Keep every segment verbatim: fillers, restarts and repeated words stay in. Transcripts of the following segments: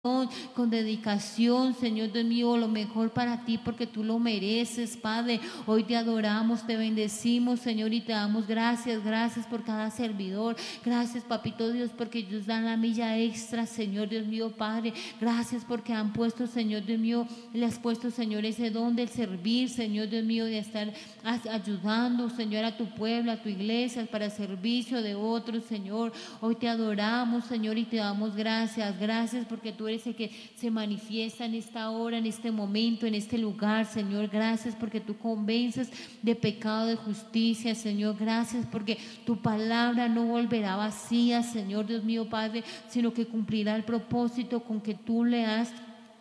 con dedicación, Señor Dios mío, lo mejor para ti, porque tú lo mereces, Padre. Hoy te adoramos, te bendecimos, Señor, y te damos gracias, gracias por cada servidor. Gracias, Papito Dios, porque ellos dan la milla extra, Señor Dios mío, Padre. Gracias porque han puesto, Señor Dios mío, le has puesto, Señor, ese don del servir, Señor Dios mío, de estar ayudando, Señor, a tu pueblo, a tu iglesia, para servicio de otros, Señor. Hoy te adoramos, Señor, y te damos gracias, gracias porque tú eres el que se manifiesta en esta hora, en este momento, en este lugar, Señor. Gracias porque tú convences de pecado, de justicia, Señor. Gracias porque tu palabra no volverá vacía, Señor Dios mío, Padre, sino que cumplirá el propósito con que tú le has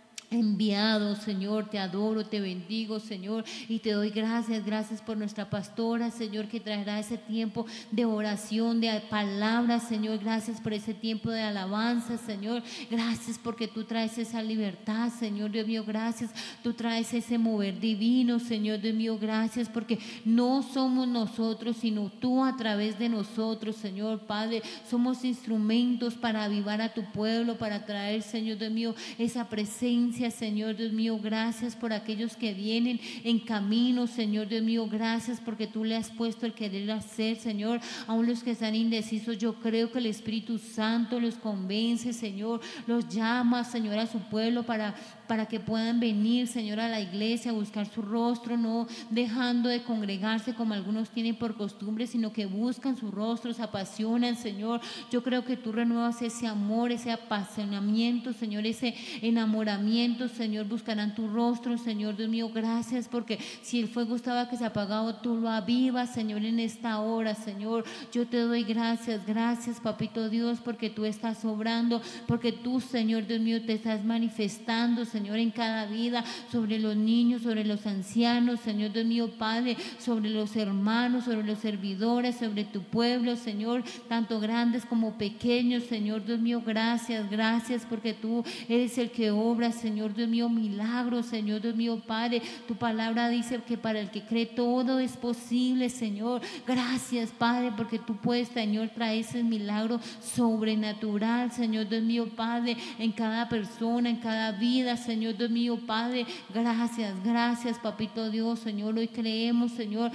enviado, Señor. Te adoro, te bendigo, Señor, y te doy gracias, gracias por nuestra pastora, Señor, que traerá ese tiempo de oración, de palabras, Señor. Gracias por ese tiempo de alabanza, Señor. Gracias porque tú traes esa libertad, Señor Dios mío. Gracias, tú traes ese mover divino, Señor Dios mío. Gracias porque no somos nosotros, sino tú a través de nosotros, Señor Padre. Somos instrumentos para avivar a tu pueblo, para traer, Señor Dios mío, esa presencia, Señor Dios mío. Gracias por aquellos que vienen en camino, Señor Dios mío. Gracias porque tú le has puesto el querer hacer, Señor. Aún los que están indecisos, yo creo que el Espíritu Santo los convence, Señor. Los llama, Señor, a su pueblo para, para que puedan venir, Señor, a la iglesia a buscar su rostro, no dejando de congregarse como algunos tienen por costumbre, sino que buscan su rostro, se apasionan, Señor. Yo creo que tú renuevas ese amor, ese apasionamiento, Señor, ese enamoramiento, Señor. Buscarán tu rostro, Señor Dios mío. Gracias porque si el fuego estaba que se apagaba, tú lo avivas, Señor, en esta hora, Señor. Yo te doy gracias, gracias, Papito Dios, porque tú estás obrando, porque tú, Señor Dios mío, te estás manifestando, Señor, en cada vida, sobre los niños, sobre los ancianos, Señor Dios mío, Padre, sobre los hermanos, sobre los servidores, sobre tu pueblo, Señor, tanto grandes como pequeños, Señor Dios mío. Gracias, gracias porque tú eres el que obra, Señor Dios mío, milagros, Señor Dios mío, Padre. Tu palabra dice que para el que cree todo es posible, Señor. Gracias, Padre, porque tú puedes, Señor, traer ese milagro sobrenatural, Señor Dios mío, Padre, en cada persona, en cada vida, Señor Dios mío, Padre. Gracias, gracias, Papito Dios, Señor. Hoy creemos, Señor,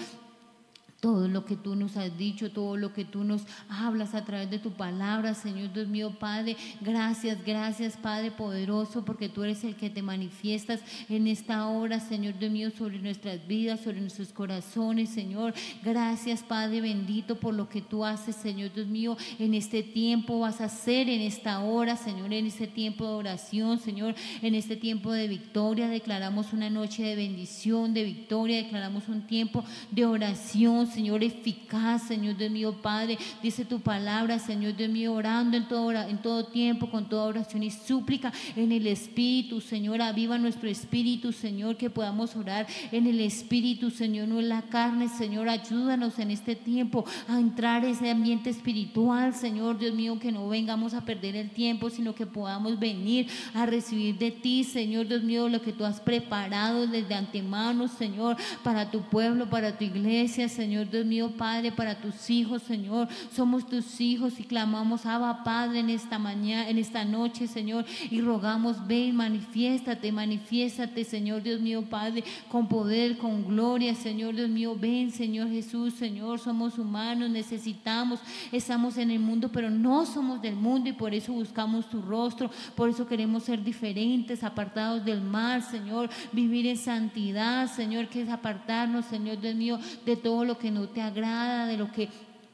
todo lo que tú nos has dicho, todo lo que tú nos hablas a través de tu palabra, Señor Dios mío, Padre. Gracias, gracias, Padre poderoso, porque tú eres el que te manifiestas en esta hora, Señor Dios mío, sobre nuestras vidas, sobre nuestros corazones, Señor. Gracias, Padre bendito, por lo que tú haces, Señor Dios mío, en este tiempo. Vas a hacer en esta hora, Señor, en este tiempo de oración, Señor, en este tiempo de victoria. Declaramos una noche de bendición, de victoria. Declaramos un tiempo de oración, Señor, eficaz, Señor Dios mío, Padre. Dice tu palabra, Señor Dios mío, orando en todo, en todo tiempo, con toda oración y súplica en el Espíritu, Señor. Aviva nuestro espíritu, Señor, que podamos orar en el Espíritu, Señor, no en la carne, Señor. Ayúdanos en este tiempo a entrar en ese ambiente espiritual, Señor Dios mío, que no vengamos a perder el tiempo, sino que podamos venir a recibir de ti, Señor Dios mío, lo que tú has preparado desde antemano, Señor, para tu pueblo, para tu iglesia, Señor Dios mío, Padre, para tus hijos, Señor. Somos tus hijos y clamamos, Abba, Padre, en esta mañana, en esta noche, Señor, y rogamos, ven, manifiéstate, manifiéstate, Señor Dios mío, Padre, con poder, con gloria, Señor Dios mío. Ven, Señor Jesús, Señor. Somos humanos, necesitamos, estamos en el mundo, pero no somos del mundo, y por eso buscamos tu rostro, por eso queremos ser diferentes, apartados del mal, Señor, vivir en santidad, Señor, que es apartarnos, Señor Dios mío, de todo lo que no te agrada, de lo que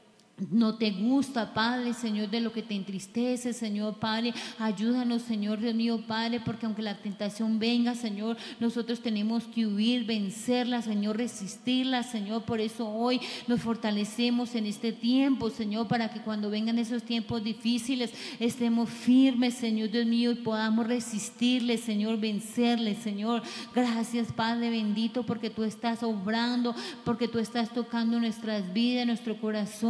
no te gusta, Padre, Señor, de lo que te entristece, Señor, Padre. Ayúdanos, Señor Dios mío, Padre, porque aunque la tentación venga, Señor, nosotros tenemos que huir, vencerla, Señor, resistirla, Señor. Por eso hoy nos fortalecemos en este tiempo, Señor, para que cuando vengan esos tiempos difíciles estemos firmes, Señor Dios mío, y podamos resistirle, Señor, vencerle, Señor. Gracias, Padre bendito, porque tú estás obrando, porque tú estás tocando nuestras vidas, nuestro corazón, nuestro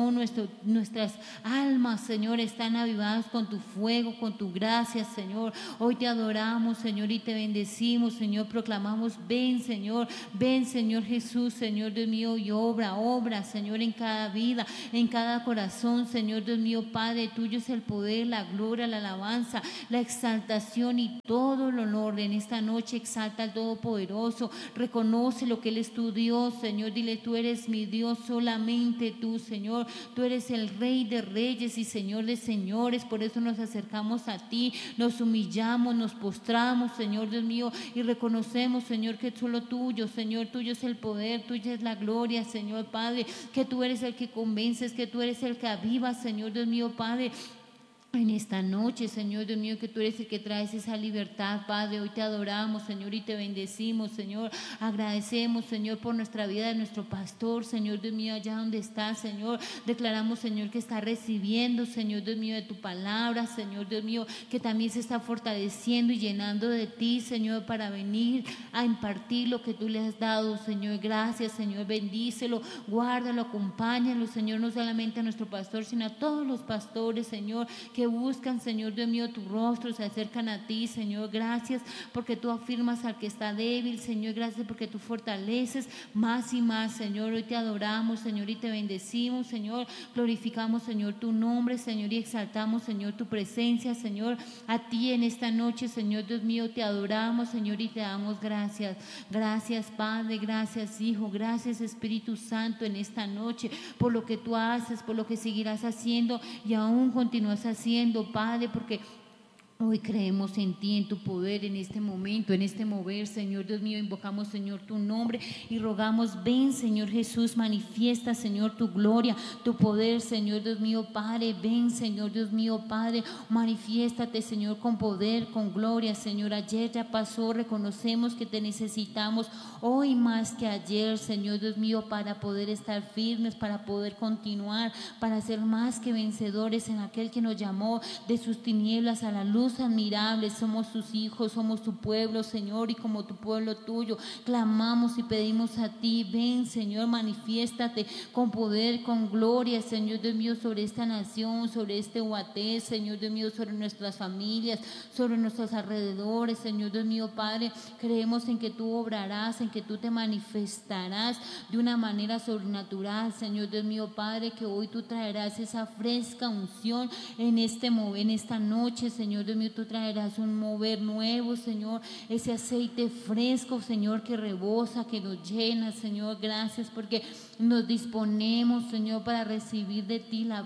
nuestras almas, Señor, están avivadas con tu fuego, con tu gracia, Señor. Hoy te adoramos, Señor, y te bendecimos, Señor. Proclamamos, ven, Señor, ven, Señor Jesús, Señor Dios mío, y obra, obra, Señor, en cada vida, en cada corazón, Señor Dios mío, Padre, tuyo es el poder, la gloria, la alabanza, la exaltación y todo el honor. En esta noche exalta al Todopoderoso, reconoce lo que Él es tu Dios, Señor. Dile, tú eres mi Dios, solamente tú, Señor. Tú eres el Rey de reyes y Señor de señores. Por eso nos acercamos a ti, nos humillamos, nos postramos, Señor Dios mío, y reconocemos, Señor, que es solo tuyo, Señor. Tuyo es el poder, tuya es la gloria, Señor Padre, que tú eres el que convences, que tú eres el que avivas, Señor Dios mío, Padre. En esta noche, Señor Dios mío, que tú eres el que traes esa libertad, Padre. Hoy te adoramos, Señor, y te bendecimos, Señor. Agradecemos, Señor, por nuestra vida de nuestro pastor, Señor Dios mío, allá donde está, Señor. Declaramos, Señor, que está recibiendo, Señor Dios mío, de tu palabra, Señor Dios mío, que también se está fortaleciendo y llenando de ti, Señor, para venir a impartir lo que tú le has dado, Señor. Gracias, Señor, bendícelo, guárdalo, acompáñalo, Señor, no solamente a nuestro pastor, sino a todos los pastores, Señor, que que buscan, Señor Dios mío, tu rostro, se acercan a ti, Señor. Gracias porque tú afirmas al que está débil, Señor. Gracias porque tú fortaleces más y más, Señor. Hoy te adoramos, Señor, y te bendecimos, Señor. Glorificamos, Señor, tu nombre, Señor, y exaltamos, Señor, tu presencia, Señor. A ti en esta noche, Señor Dios mío, te adoramos, Señor, y te damos gracias. Gracias, Padre, gracias, Hijo, gracias, Espíritu Santo, en esta noche, por lo que tú haces, por lo que seguirás haciendo y aún continúas haciendo, Padre, porque hoy creemos en ti, en tu poder, en este momento, en este mover, Señor Dios mío. Invocamos, Señor, tu nombre y rogamos, ven, Señor Jesús, manifiesta, Señor, tu gloria, tu poder, Señor Dios mío, Padre. Ven, Señor Dios mío, Padre, manifiéstate, Señor, con poder, con gloria, Señor. Ayer ya pasó, reconocemos que te necesitamos hoy más que ayer, Señor Dios mío, para poder estar firmes, para poder continuar, para ser más que vencedores en aquel que nos llamó de sus tinieblas a la luz admirable. Somos sus hijos, somos tu pueblo, Señor, y como tu pueblo tuyo clamamos y pedimos a ti, ven, Señor, manifiéstate con poder, con gloria, Señor Dios mío, sobre esta nación, sobre este Guaté, Señor Dios mío, sobre nuestras familias, sobre nuestros alrededores, Señor Dios mío, Padre. Creemos en que tú obrarás, en que tú te manifestarás de una manera sobrenatural, Señor Dios mío, Padre, que hoy tú traerás esa fresca unción en este en esta noche, Señor Dios mío. Tú traerás un mover nuevo, Señor, ese aceite fresco, Señor, que rebosa, que nos llena, Señor. Gracias porque nos disponemos, Señor, para recibir de ti la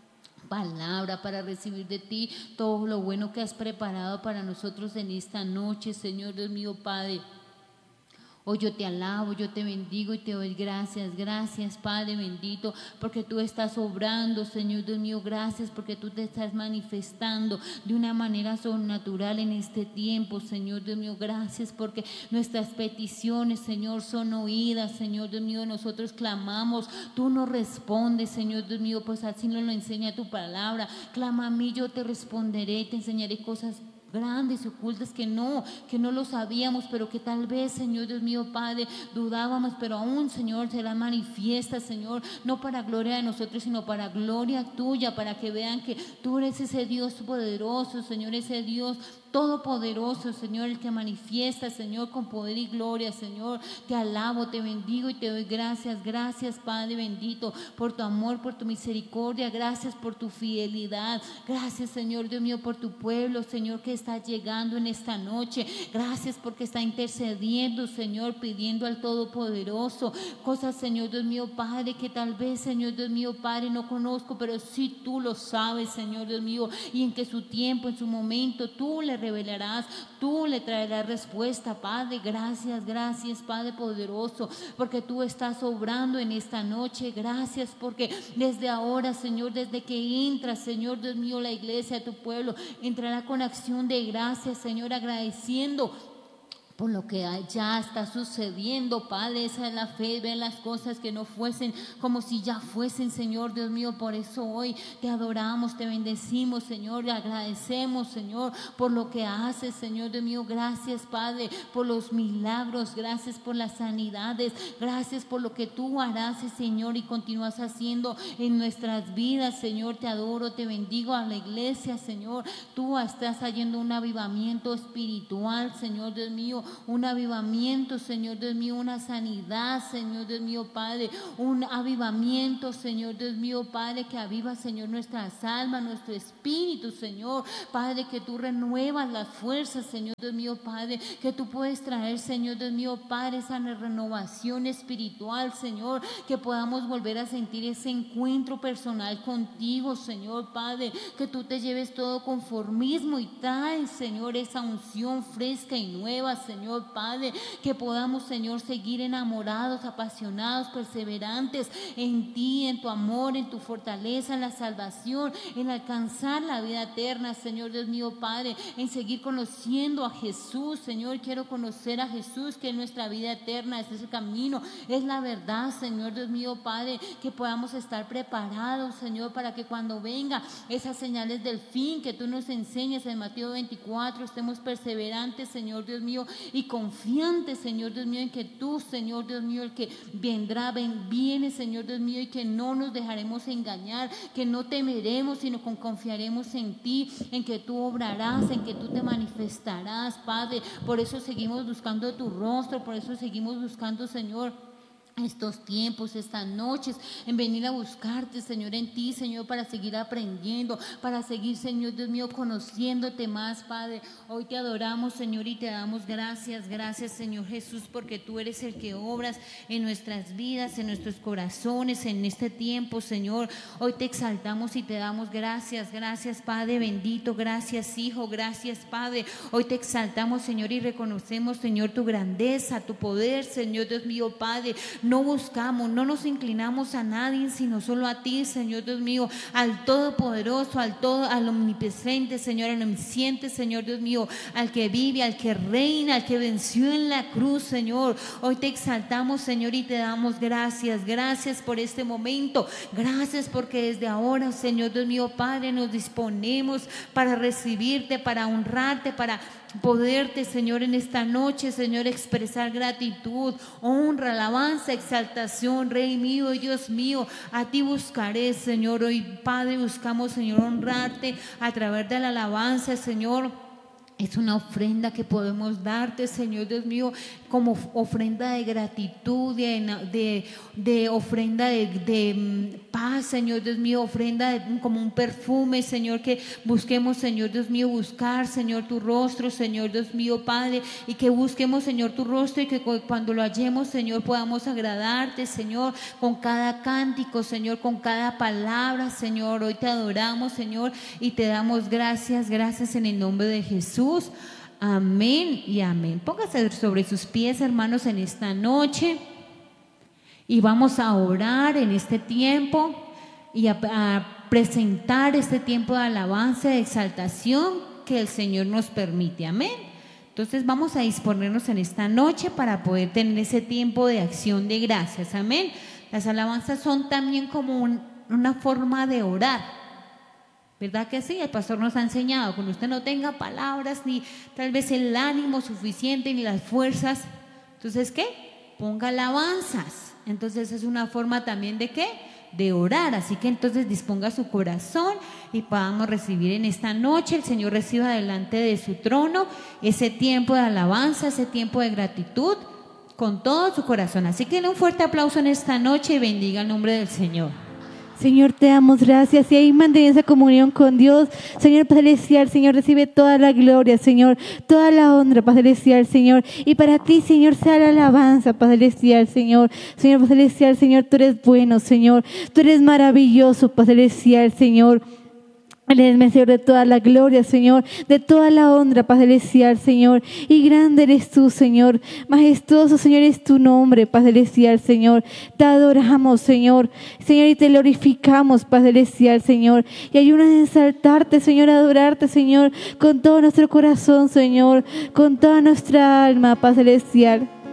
palabra, para recibir de ti todo lo bueno que has preparado para nosotros en esta noche, Señor Dios mío, Padre. Hoy yo te alabo, yo te bendigo y te doy gracias. Gracias, Padre bendito, porque tú estás obrando, Señor Dios mío. Gracias porque tú te estás manifestando de una manera sobrenatural en este tiempo, Señor Dios mío. Gracias porque nuestras peticiones, Señor, son oídas, Señor Dios mío. Nosotros clamamos, tú nos respondes, Señor Dios mío, pues así nos lo enseña tu palabra. Clama a mí, yo te responderé y te enseñaré cosas grandes y ocultas que no, que no lo sabíamos, pero que tal vez, Señor Dios mío, Padre, dudábamos, pero aún, Señor, será manifiesta, Señor, no para gloria de nosotros, sino para gloria tuya, para que vean que tú eres ese Dios poderoso, Señor, ese Dios todopoderoso, Señor, el que manifiesta, Señor, con poder y gloria, Señor. Te alabo, te bendigo y te doy gracias. Gracias, Padre bendito, por tu amor, por tu misericordia. Gracias por tu fidelidad. Gracias, Señor Dios mío, por tu pueblo, Señor, que está llegando en esta noche. Gracias porque está intercediendo, Señor, pidiendo al Todopoderoso cosas, Señor Dios mío, Padre, que tal vez, Señor Dios mío, Padre, no conozco, pero sí tú lo sabes, Señor Dios mío, y en que su tiempo, en su momento, tú le revelarás, tú le traerás respuesta, Padre. Gracias, gracias, Padre poderoso, porque tú estás obrando en esta noche. Gracias porque desde ahora, Señor, desde que entras, Señor Dios mío, la iglesia, tu pueblo, entrará con acción de gracias, Señor, agradeciendo por lo que ya está sucediendo, Padre. Esa es la fe, ver las cosas que no fuesen como si ya fuesen, Señor Dios mío. Por eso hoy te adoramos, te bendecimos, Señor, y agradecemos, Señor, por lo que haces, Señor Dios mío. Gracias, Padre, por los milagros, gracias por las sanidades, gracias por lo que tú harás, Señor, y continúas haciendo en nuestras vidas, Señor. Te adoro, te bendigo a la iglesia, Señor. Tú estás trayendo un avivamiento espiritual, Señor Dios mío. Un avivamiento, Señor Dios mío, una sanidad, Señor Dios mío, Padre, un avivamiento, Señor Dios mío, Padre, que aviva, Señor, nuestras almas, nuestro espíritu, Señor, Padre, que tú renuevas las fuerzas, Señor Dios mío, Padre, que tú puedes traer, Señor Dios mío, Padre, esa renovación espiritual, Señor, que podamos volver a sentir ese encuentro personal contigo, Señor, Padre, que tú te lleves todo conformismo y traes, Señor, esa unción fresca y nueva, Señor. Señor Padre, que podamos, Señor, seguir enamorados, apasionados, perseverantes en ti, en tu amor, en tu fortaleza, en la salvación, en alcanzar la vida eterna, Señor Dios mío, Padre, en seguir conociendo a Jesús, Señor. Quiero conocer a Jesús, que es nuestra vida eterna, es ese camino, es la verdad, Señor Dios mío, Padre, que podamos estar preparados, Señor, para que cuando venga esas señales del fin que tú nos enseñas en Mateo veinticuatro, estemos perseverantes, Señor Dios mío, y confiante, Señor Dios mío, en que tú, Señor Dios mío, el que vendrá, ven, viene, Señor Dios mío, y que no nos dejaremos engañar, que no temeremos, sino que confiaremos en ti, en que tú obrarás, en que tú te manifestarás, Padre. Por eso seguimos buscando tu rostro, por eso seguimos buscando, Señor, estos tiempos, estas noches, en venir a buscarte, Señor, en ti, Señor, para seguir aprendiendo, para seguir, Señor Dios mío, conociéndote más, Padre. Hoy te adoramos, Señor, y te damos gracias, gracias, Señor Jesús, porque tú eres el que obras en nuestras vidas, en nuestros corazones, en este tiempo, Señor. Hoy te exaltamos y te damos gracias, gracias, Padre bendito, gracias, Hijo, gracias, Padre. Hoy te exaltamos, Señor, y reconocemos, Señor, tu grandeza, tu poder, Señor Dios mío, Padre. No buscamos, no nos inclinamos a nadie, sino solo a ti, Señor Dios mío, al Todopoderoso, al todo, al omnipresente, Señor, al omnisciente, Señor Dios mío, al que vive, al que reina, al que venció en la cruz, Señor. Hoy te exaltamos, Señor, y te damos gracias, gracias por este momento, gracias porque desde ahora, Señor Dios mío, Padre, nos disponemos para recibirte, para honrarte, para poderte, Señor, en esta noche, Señor, expresar gratitud, honra, alabanza, exaltación, Rey mío y Dios mío. A ti buscaré, Señor. Hoy, Padre, buscamos, Señor, honrarte a través de la alabanza, Señor. Es una ofrenda que podemos darte, Señor Dios mío, como ofrenda de gratitud, de, de, de ofrenda de, de paz, Señor Dios mío, ofrenda de, como un perfume, Señor, que busquemos, Señor Dios mío, buscar, Señor, tu rostro, Señor Dios mío, Padre, y que busquemos, Señor, tu rostro, y que cuando lo hallemos, Señor, podamos agradarte, Señor, con cada cántico, Señor, con cada palabra, Señor. Hoy te adoramos, Señor, y te damos gracias, gracias en el nombre de Jesús. Amén y amén. Póngase sobre sus pies, hermanos, en esta noche, y vamos a orar en este tiempo y a, a presentar este tiempo de alabanza, de exaltación que el Señor nos permite. Amén. Entonces vamos a disponernos en esta noche para poder tener ese tiempo de acción de gracias. Amén. Las alabanzas son también como un, una forma de orar, ¿verdad que sí? El pastor nos ha enseñado, cuando usted no tenga palabras, ni tal vez el ánimo suficiente, ni las fuerzas, entonces, ¿qué? Ponga alabanzas. Entonces es una forma también de ¿qué? De orar. Así que entonces disponga su corazón y podamos recibir en esta noche, el Señor reciba delante de su trono ese tiempo de alabanza, ese tiempo de gratitud con todo su corazón. Así que un fuerte aplauso en esta noche y bendiga el nombre del Señor. Señor, te damos gracias y ahí mantén esa comunión con Dios. Señor Padre Celestial, Señor, recibe toda la gloria, Señor, toda la honra, Padre Celestial, Señor. Y para ti, Señor, sea la alabanza, Padre Celestial, Señor. Señor Padre Celestial, Señor, tú eres bueno, Señor. Tú eres maravilloso, Padre Celestial, Señor. Él es merecedor de toda la gloria, Señor, de toda la honra, Padre celestial, Señor. Y grande eres tú, Señor. Majestuoso, Señor, es tu nombre, Padre celestial, Señor. Te adoramos, Señor. Señor, y te glorificamos, Padre celestial, Señor. Y ayúdanos a exaltarte, Señor, a adorarte, Señor, con todo nuestro corazón, Señor, con toda nuestra alma, Padre celestial.